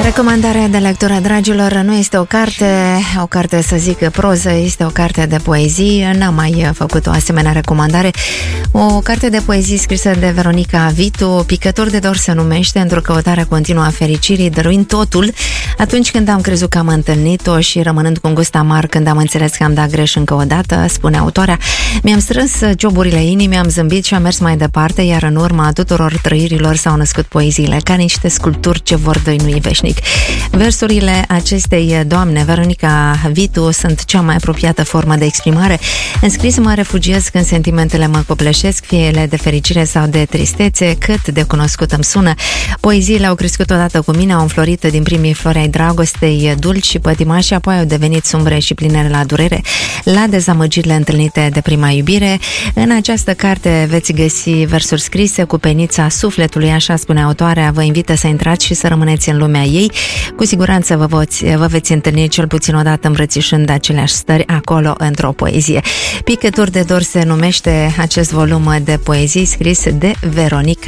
Recomandarea de lectură, dragilor, nu este o carte să zic proză, este o carte de poezii. N-am mai făcut o asemenea recomandare. O carte de poezii scrisă de Veronica Vitu, Picător de dor se numește, într-o căutare continuă a fericirii, dăruind totul atunci când am crezut că am întâlnit-o și rămânând cu un gust amar când am înțeles că am dat greș încă o dată, spune autoarea. Mi-am strâns cioburile inimii, am zâmbit și am mers mai departe, iar în urma tuturor trăirilor s-au născut poeziile, ca niște sculpturi ce vor dăinui veșnic. Versurile acestei doamne, Veronica Vitu, sunt cea mai apropiată formă de exprimare. În scris mă refugiez când sentimentele mă copleșesc, fie ele de fericire sau de tristețe, cât de cunoscut îmi sună. Poeziile au crescut odată cu mine, au înflorit din primii flori ai dragostei dulci și pătimași, apoi au devenit sumbre și pline la durere, la dezamăgirile întâlnite de prima iubire. În această carte veți găsi versuri scrise cu penița sufletului, așa spune autoarea. Vă invită să intrați și să rămâneți în lumea ei. Cu siguranță vă veți întâlni cel puțin o dată îmbrățișând aceleași stări acolo într-o poezie. Picător de dor se numește acest volum de poezii scris de Veronica